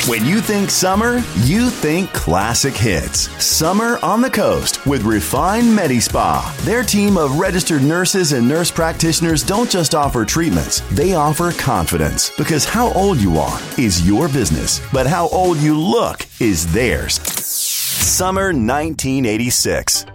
When you think summer, you think classic hits. Summer on the Coast with Refine MediSpa. Their team of registered nurses and nurse practitioners don't just offer treatments, they offer confidence. Because how old you are is your business, but how old you look is theirs. Summer 1986.